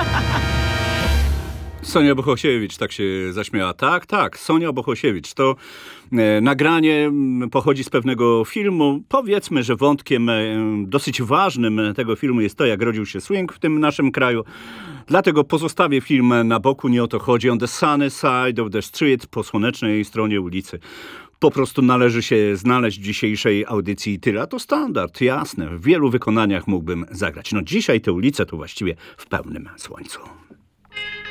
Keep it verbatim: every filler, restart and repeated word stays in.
Sonia Bohosiewicz tak się zaśmiała. Tak, tak, Sonia Bohosiewicz. To e, nagranie pochodzi z pewnego filmu. Powiedzmy, że wątkiem e, dosyć ważnym tego filmu jest to, jak rodził się swing w tym naszym kraju. Dlatego pozostawię film na boku, nie o to chodzi. On the sunny side of the street, po słonecznej stronie ulicy. Po prostu należy się znaleźć w dzisiejszej audycji tyle. A to standard, jasne. W wielu wykonaniach mógłbym zagrać. No dzisiaj te ulice to właściwie w pełnym słońcu.